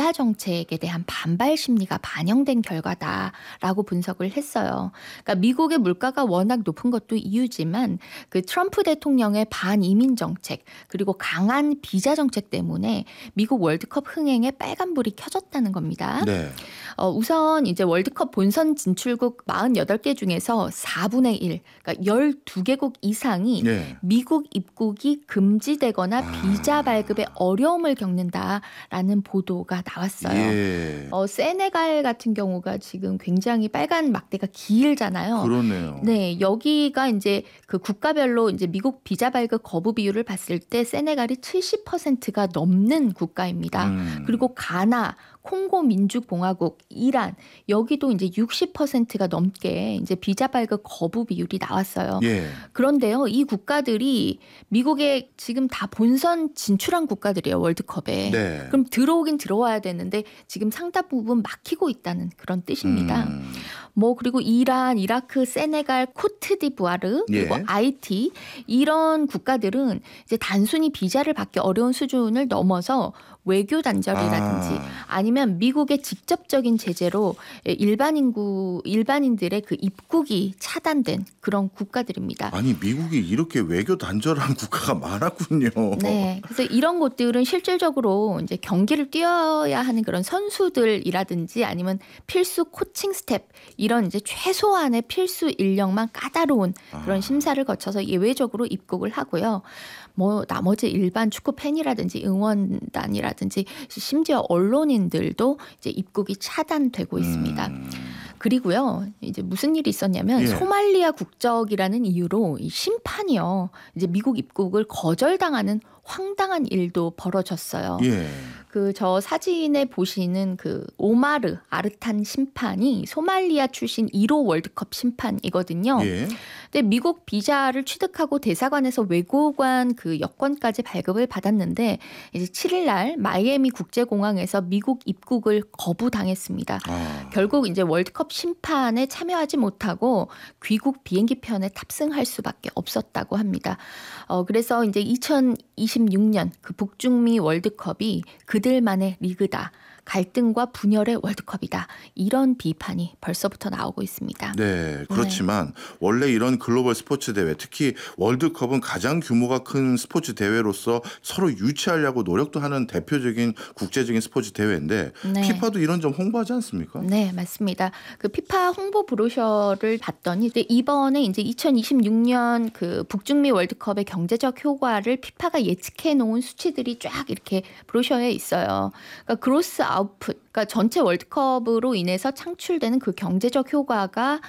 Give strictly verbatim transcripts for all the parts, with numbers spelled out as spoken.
비자 정책에 대한 반발 심리가 반영된 결과다라고 분석을 했어요. 그러니까 미국의 물가가 워낙 높은 것도 이유지만 그 트럼프 대통령의 반이민 정책 그리고 강한 비자 정책 때문에 미국 월드컵 흥행에 빨간불이 켜졌다는 겁니다. 네. 어, 우선 이제 월드컵 본선 진출국 사십팔 개 중에서 사분의 일, 그러니까 열두 개국 이상이 네. 미국 입국이 금지되거나 아. 비자 발급에 어려움을 겪는다라는 보도가 나왔어요. 예. 어, 세네갈 같은 경우가 지금 굉장히 빨간 막대가 길잖아요. 그렇네요. 네, 여기가 이제 그 국가별로 이제 미국 비자 발급 거부 비율을 봤을 때 세네갈이 칠십 퍼센트가 넘는 국가입니다. 음. 그리고 가나, 콩고 민주공화국, 이란 여기도 이제 육십 퍼센트가 넘게 이제 비자 발급 거부 비율이 나왔어요. 예. 그런데요, 이 국가들이 미국에 지금 다 본선 진출한 국가들이에요, 월드컵에. 네. 그럼 들어오긴 들어와야 되는데 지금 상당 부분 막히고 있다는 그런 뜻입니다. 음. 뭐 그리고 이란, 이라크, 세네갈, 코트디부아르 그리고 예. 아이티 이런 국가들은 이제 단순히 비자를 받기 어려운 수준을 넘어서 외교 단절이라든지 아. 아니면 미국의 직접적인 제재로 일반 인구 일반인들의 그 입국이 차단된 그런 국가들입니다. 아니 미국이 이렇게 외교 단절한 국가가 많았군요. 네, 그래서 이런 곳들은 실질적으로 이제 경기를 뛰어야 하는 그런 선수들이라든지 아니면 필수 코칭 스텝 이런 이제 최소한의 필수 인력만 까다로운 그런 아. 심사를 거쳐서 예외적으로 입국을 하고요. 뭐 나머지 일반 축구 팬이라든지 응원단이라든지 심지어 언론인들도 이제 입국이 차단되고 있습니다. 음. 그리고요, 이제 무슨 일이 있었냐면 예. 소말리아 국적이라는 이유로 이 심판이요, 이제 미국 입국을 거절당하는 황당한 일도 벌어졌어요. 예. 그 저 사진에 보시는 그 오마르 아르탄 심판이 소말리아 출신 일 호 월드컵 심판이거든요. 예. 근데 미국 비자를 취득하고 대사관에서 외교관 그 여권까지 발급을 받았는데 이제 칠 일 날 마이애미 국제공항에서 미국 입국을 거부당했습니다. 아. 결국 이제 월드컵 심판에 참여하지 못하고 귀국 비행기 편에 탑승할 수밖에 없었다고 합니다. 어, 그래서 이제 이천이십육 년 그 북중미 월드컵이 그들만의 리그다. 갈등과 분열의 월드컵이다. 이런 비판이 벌써부터 나오고 있습니다. 네, 그렇지만 네. 원래 이런 글로벌 스포츠 대회, 특히 월드컵은 가장 규모가 큰 스포츠 대회로서 서로 유치하려고 노력도 하는 대표적인 국제적인 스포츠 대회인데 네. 피파도 이런 점 홍보하지 않습니까? 네, 맞습니다. 그 피파 홍보 브로셔를 봤더니 이번에 이제 이천이십육 년 그 북중미 월드컵의 경제적 효과를 피파가 예측해 놓은 수치들이 쫙 이렇게 브로셔에 있어요. 그러니까 그로스 아웃풋, 그러니까 전체 월드컵으로 인해서 창출되는 그 경제적 효과가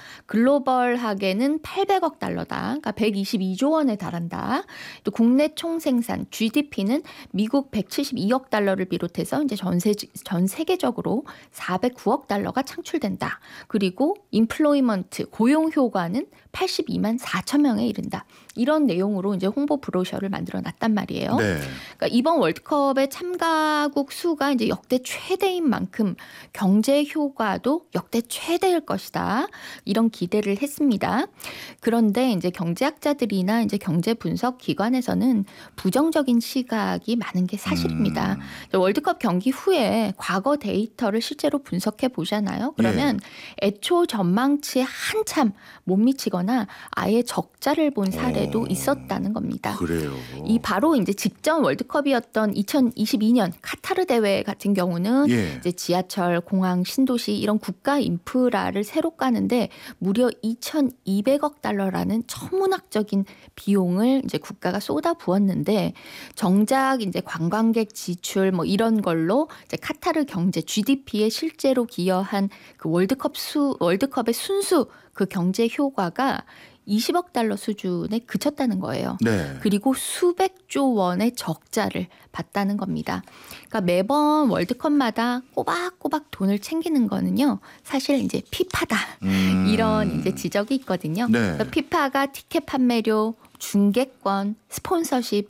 글로벌하게는 팔백억 달러다. 그러니까 백이십이조 원에 달한다. 또 국내 총생산 지디피는 미국 백칠십이억 달러를 비롯해서 이제 전세, 전 세계적으로 사백구억 달러가 창출된다. 그리고 인플로이먼트, 고용 효과는 팔십이만 사천 명에 이른다. 이런 내용으로 이제 홍보 브로셔를 만들어 놨단 말이에요. 네. 그러니까 이번 월드컵의 참가국 수가 이제 역대 최대인 만큼 경제 효과도 역대 최대일 것이다. 이런 기대를 했습니다. 그런데 이제 경제학자들이나 이제 경제 분석 기관에서는 부정적인 시각이 많은 게 사실입니다. 음. 월드컵 경기 후에 과거 데이터를 실제로 분석해 보잖아요. 그러면 예. 애초 전망치에 한참 못 미치거나 아예 적자를 본 사례도 오. 있었다는 겁니다. 그래요. 이 바로 이제 직전 월드컵이었던 이천이십이 년 카타르 대회 같은 경우는 예. 이제 지하철, 공항, 신도시 이런 국가 인프라를 새로 까는데 무려 이천이백억 달러라는 천문학적인 비용을 이제 국가가 쏟아 부었는데 정작 이제 관광객 지출 뭐 이런 걸로 이제 카타르 경제 지디피에 실제로 기여한 그 월드컵 수 월드컵의 순수 그 경제 효과가 이십억 달러 수준에 그쳤다는 거예요. 네. 그리고 수백조 원의 적자를 봤다는 겁니다. 그러니까 매번 월드컵마다 꼬박꼬박 돈을 챙기는 거는요, 사실 이제 피파다. 음. 이런 이제 지적이 있거든요. 네. 그러니까 피파가 티켓 판매료, 중계권, 스폰서십,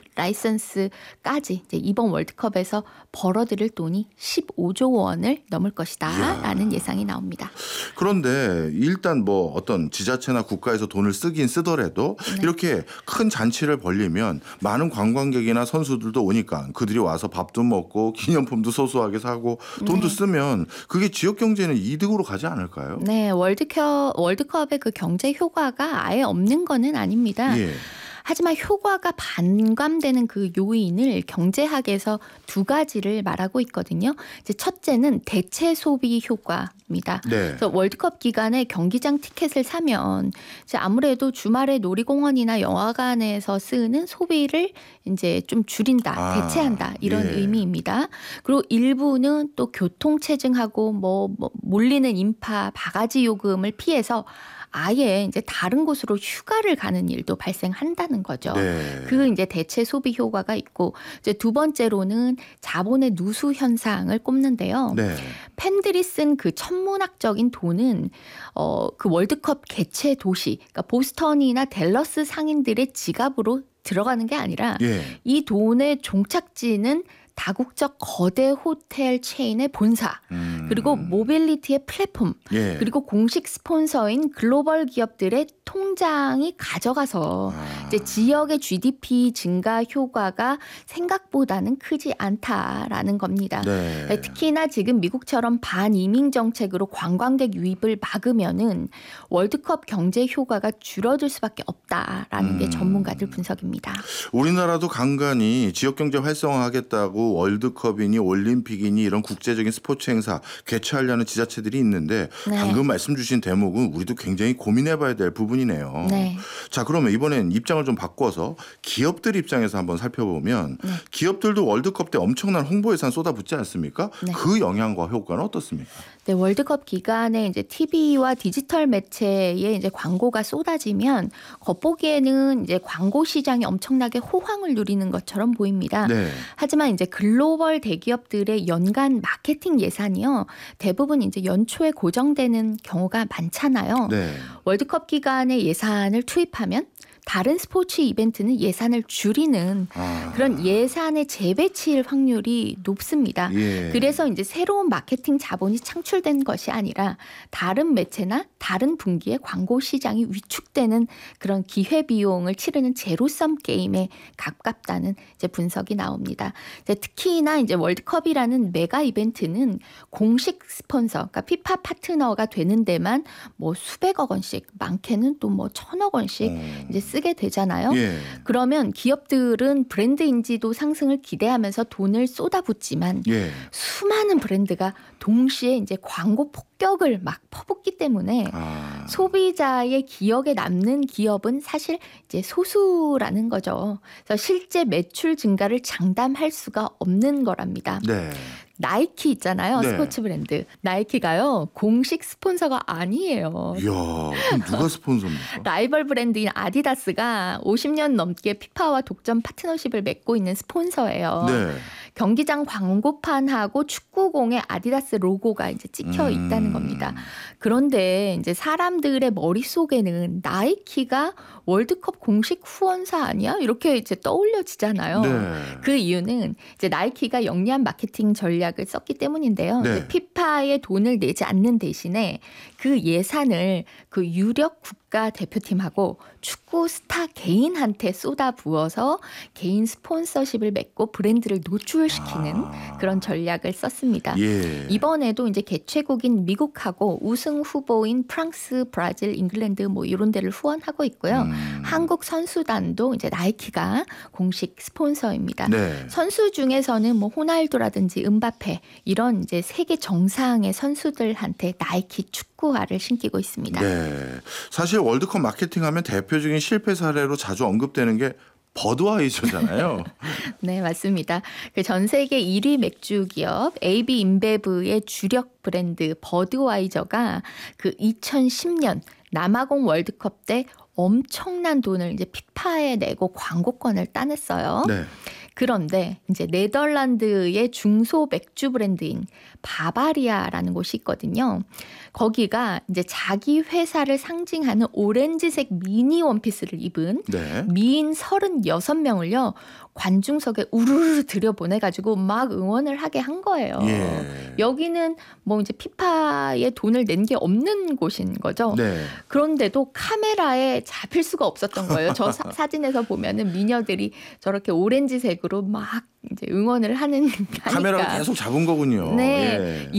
라이선스까지 이제 이번 월드컵에서 벌어들일 돈이 십오조 원을 넘을 것이다라는 예상이 나옵니다. 그런데 일단 뭐 어떤 지자체나 국가에서 돈을 쓰긴 쓰더라도 네. 이렇게 큰 잔치를 벌리면 많은 관광객이나 선수들도 오니까 그들이 와서 밥도 먹고 기념품도 소소하게 사고 돈도 네. 쓰면 그게 지역 경제는 이득으로 가지 않을까요? 네, 월드컵, 월드컵의 그 경제 효과가 아예 없는 거는 아닙니다. 예. 하지만 효과가 반감되는 그 요인을 경제학에서 두 가지를 말하고 있거든요. 이제 첫째는 대체 소비 효과입니다. 네. 그래서 월드컵 기간에 경기장 티켓을 사면 이제 아무래도 주말에 놀이공원이나 영화관에서 쓰는 소비를 이제 좀 줄인다, 아, 대체한다 이런 예. 의미입니다. 그리고 일부는 또 교통체증하고 뭐, 뭐 몰리는 인파, 바가지 요금을 피해서 아예 이제 다른 곳으로 휴가를 가는 일도 발생한다는 거죠. 네. 그 이제 대체 소비 효과가 있고 이제 두 번째로는 자본의 누수 현상을 꼽는데요. 네. 팬들이 쓴 그 천문학적인 돈은 어, 그 월드컵 개최 도시, 그러니까 보스턴이나 댈러스 상인들의 지갑으로 들어가는 게 아니라 예. 이 돈의 종착지는 다국적 거대 호텔 체인의 본사, 음. 그리고 모빌리티의 플랫폼, 예. 그리고 공식 스폰서인 글로벌 기업들의 통장이 가져가서 아. 이제 지역의 지디피 증가 효과가 생각보다는 크지 않다라는 겁니다. 네. 특히나 지금 미국처럼 반이민 정책으로 관광객 유입을 막으면은 월드컵 경제 효과가 줄어들 수밖에 없다라는 음. 게 전문가들 분석입니다. 우리나라도 간간히 지역 경제 활성화하겠다고 월드컵이니 올림픽이니 이런 국제적인 스포츠 행사 개최하려는 지자체들이 있는데 네. 방금 말씀 주신 대목은 우리도 굉장히 고민해봐야 될 부분이네요. 네. 자, 그러면 이번엔 입장을 좀 바꿔서 기업들 입장에서 한번 살펴보면 네. 기업들도 월드컵 때 엄청난 홍보 예산 쏟아붓지 않습니까? 네. 그 영향과 효과는 어떻습니까? 네, 월드컵 기간에 이제 티비와 디지털 매체에 이제 광고가 쏟아지면 겉보기에는 이제 광고 시장이 엄청나게 호황을 누리는 것처럼 보입니다. 네. 하지만 이제 글로벌 대기업들의 연간 마케팅 예산이요. 대부분 이제 연초에 고정되는 경우가 많잖아요. 네. 월드컵 기간에 예산을 투입하면 다른 스포츠 이벤트는 예산을 줄이는 아. 그런 예산의 재배치일 확률이 높습니다. 예. 그래서 이제 새로운 마케팅 자본이 창출된 것이 아니라 다른 매체나 다른 분기에 광고 시장이 위축되는 그런 기회 비용을 치르는 제로섬 게임에 가깝다는 이제 분석이 나옵니다. 이제 특히나 이제 월드컵이라는 메가 이벤트는 공식 스폰서, 그러니까 피파 파트너가 되는 데만 뭐 수백억 원씩, 많게는 또 뭐 천억 원씩 음. 이제 쓰게 되잖아요. 예. 그러면 기업들은 브랜드 인지도 상승을 기대하면서 돈을 쏟아붓지만 예. 수많은 브랜드가 동시에 이제 광고 폭격을 막 퍼붓기 때문에 아. 소비자의 기억에 남는 기업은 사실 이제 소수라는 거죠. 그래서 실제 매출 증가를 장담할 수가 없는 거랍니다. 네. 나이키 있잖아요. 네. 스포츠 브랜드. 나이키가요. 공식 스폰서가 아니에요. 이야, 그럼 누가 스폰서입니까? 라이벌 브랜드인 아디다스가 오십 년 넘게 피파와 독점 파트너십을 맺고 있는 스폰서예요. 네. 경기장 광고판하고 축구공에 아디다스 로고가 이제 찍혀 있다는 음. 겁니다. 그런데 이제 사람들의 머릿속에는 나이키가 월드컵 공식 후원사 아니야? 이렇게 이제 떠올려지잖아요. 네. 그 이유는 이제 나이키가 영리한 마케팅 전략을 썼기 때문인데요. 네. 이제 피파에 돈을 내지 않는 대신에 그 예산을 그 유력 국가 대표팀하고 축구 스타 개인한테 쏟아부어서 개인 스폰서십을 맺고 브랜드를 노출시키는 아. 그런 전략을 썼습니다. 예. 이번에도 이제 개최국인 미국하고 우승 후보인 프랑스, 브라질, 잉글랜드 뭐 이런 데를 후원하고 있고요. 음. 한국 선수단도 이제 나이키가 공식 스폰서입니다. 네. 선수 중에서는 뭐 호날두라든지 음바페 이런 이제 세계 정상의 선수들한테 나이키 축구화를 신기고 있습니다. 네. 사실 월드컵 마케팅하면 대표적인 실패 사례로 자주 언급되는 게 버드와이저잖아요. 네, 맞습니다. 그 전 세계 일 위 맥주 기업 에이비 인베브의 주력 브랜드 버드와이저가 그 이천십 년 남아공 월드컵 때 엄청난 돈을 이제 피파에 내고 광고권을 따냈어요. 네. 그런데 이제 네덜란드의 중소 맥주 브랜드인 바바리아라는 곳이 있거든요. 거기가 이제 자기 회사를 상징하는 오렌지색 미니 원피스를 입은 네. 미인 서른여섯 명을요. 관중석에 우르르 들여보내가지고 막 응원을 하게 한 거예요. 예. 여기는 뭐 이제 피파에 돈을 낸 게 없는 곳인 거죠. 네. 그런데도 카메라에 잡힐 수가 없었던 거예요. 저 사, 사진에서 보면은 미녀들이 저렇게 오렌지색으로 막 이제 응원을 하는 카메라를 하니까. 계속 잡은 거군요. 네. 예.